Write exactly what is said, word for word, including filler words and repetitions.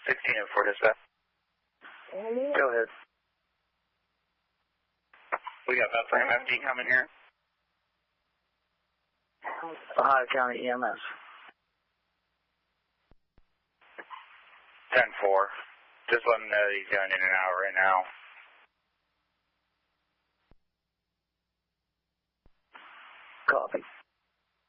sixteen oh four dispatch. Go ahead. We got Bethlehem F D coming here. Ohio County E M S. ten four. Just let him know that he's going in and out right now. Copy.